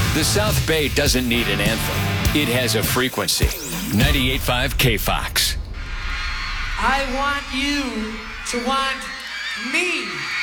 The South Bay doesn't need an anthem. It has a frequency. 98.5 KFOX. I want you to want me.